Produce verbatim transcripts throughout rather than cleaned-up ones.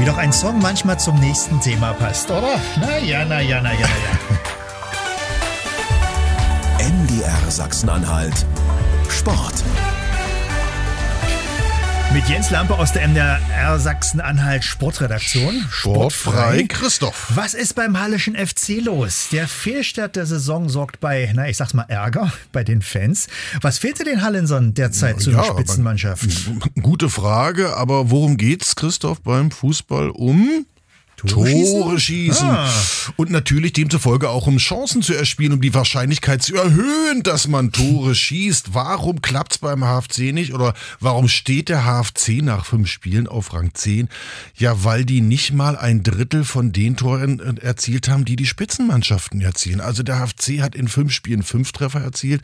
Wie doch ein Song manchmal zum nächsten Thema passt, oder? Na ja, na ja, na ja, na ja. M D R Sachsen-Anhalt Sport. Mit Jens Lampe aus der M D R Sachsen-Anhalt Sportredaktion. Sportfrei Christoph. Was ist beim Halleschen F C los? Der Fehlstart der Saison sorgt bei, na ich sag's mal, Ärger bei den Fans. Was fehlte den Hallensern derzeit zu Ja, einer Spitzenmannschaft? Gute Frage, aber worum geht's, Christoph, beim Fußball? Um Tore schießen? Tore schießen. Ah. Und natürlich demzufolge auch um Chancen zu erspielen, um die Wahrscheinlichkeit zu erhöhen, dass man Tore schießt. Warum klappt's beim H F C nicht? Oder warum steht der H F C nach fünf Spielen auf Rang zehn? Ja, weil die nicht mal ein Drittel von den Toren erzielt haben, die die Spitzenmannschaften erzielen. Also der H F C hat in fünf Spielen fünf Treffer erzielt.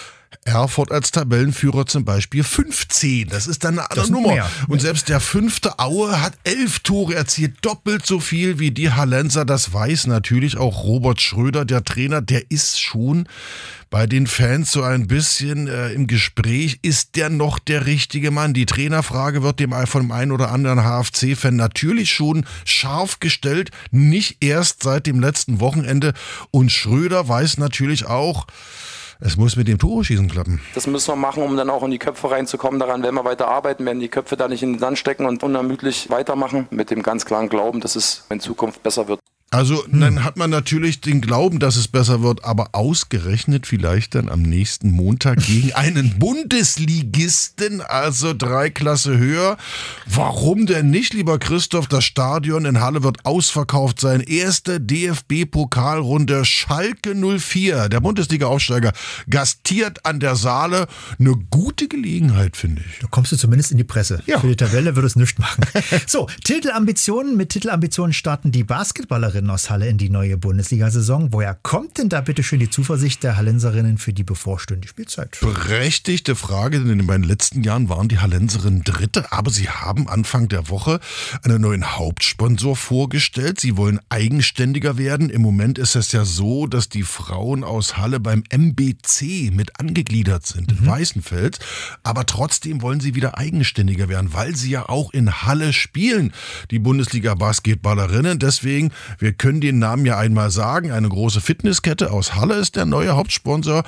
Erfurt als Tabellenführer zum Beispiel fünfzehn. Das ist dann eine andere Nummer. Mehr. Und selbst der fünfte Aue hat elf Tore erzielt. Doppelt so viel wie die Hallenser. Das weiß natürlich auch Robert Schröder, der Trainer. Der ist schon bei den Fans so ein bisschen äh, im Gespräch. Ist der noch der richtige Mann? Die Trainerfrage wird dem von dem einen oder anderen H F C-Fan natürlich schon scharf gestellt. Nicht erst seit dem letzten Wochenende. Und Schröder weiß natürlich auch, es muss mit dem Tore-Schießen klappen. Das müssen wir machen, um dann auch in die Köpfe reinzukommen. Daran werden wir weiter arbeiten, werden die Köpfe da nicht in den Sand stecken und unermüdlich weitermachen. Mit dem ganz klaren Glauben, dass es in Zukunft besser wird. Also hm. dann hat man natürlich den Glauben, dass es besser wird, aber ausgerechnet vielleicht dann am nächsten Montag gegen einen Bundesligisten, also drei Klasse höher. Warum denn nicht, lieber Christoph? Das Stadion in Halle wird ausverkauft sein. Erste D F B-Pokalrunde Schalke null vier, der Bundesliga-Aufsteiger, gastiert an der Saale. Eine gute Gelegenheit, finde ich. Da kommst du zumindest in die Presse. Ja. Für die Tabelle würde es nichts machen. So, Titelambitionen. Mit Titelambitionen starten die Basketballerinnen aus Halle in die neue Bundesliga-Saison. Woher kommt denn da bitte schön die Zuversicht der Hallenserinnen für die bevorstehende Spielzeit? Berechtigte Frage, denn in den beiden letzten Jahren waren die Hallenserinnen Dritte, aber sie haben Anfang der Woche einen neuen Hauptsponsor vorgestellt. Sie wollen eigenständiger werden. Im Moment ist es ja so, dass die Frauen aus Halle beim M B C mit angegliedert sind, in mhm. Weißenfels. Aber trotzdem wollen sie wieder eigenständiger werden, weil sie ja auch in Halle spielen, die Bundesliga-Basketballerinnen. Deswegen, wir können den Namen ja einmal sagen, eine große Fitnesskette aus Halle ist der neue Hauptsponsor,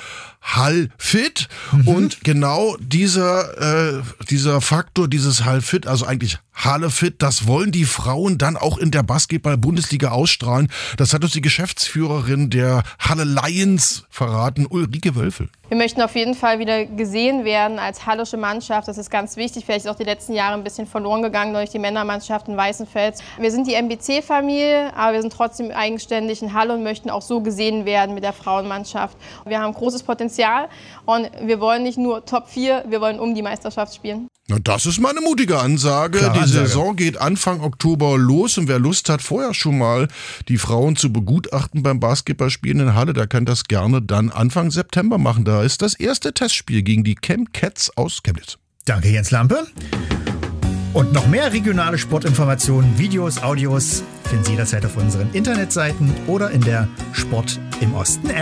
Hallfit. Mhm. Und genau dieser, äh, dieser Faktor, dieses Hallfit, also eigentlich Hallefit, das wollen die Frauen dann auch in der Basketball-Bundesliga ausstrahlen. Das hat uns die Geschäftsführerin der Halle Lions verraten, Ulrike Wölfel. Wir möchten auf jeden Fall wieder gesehen werden als hallische Mannschaft. Das ist ganz wichtig. Vielleicht ist auch die letzten Jahre ein bisschen verloren gegangen durch die Männermannschaft in Weißenfels. Wir sind die M B C-Familie, aber wir sind trotzdem eigenständig in Halle und möchten auch so gesehen werden mit der Frauenmannschaft. Wir haben großes Potenzial und wir wollen nicht nur Top vier, wir wollen um die Meisterschaft spielen. Na, das ist mal eine mutige Ansage. Klare die Ansage. Saison geht Anfang Oktober los und wer Lust hat, vorher schon mal die Frauen zu begutachten beim Basketballspielen in Halle, der kann das gerne dann Anfang September machen. Da ist das erste Testspiel gegen die Chemcats aus Chemnitz. Danke, Jens Lampe. Und noch mehr regionale Sportinformationen, Videos, Audios finden Sie jederzeit auf unseren Internetseiten oder in der Sport im Osten App.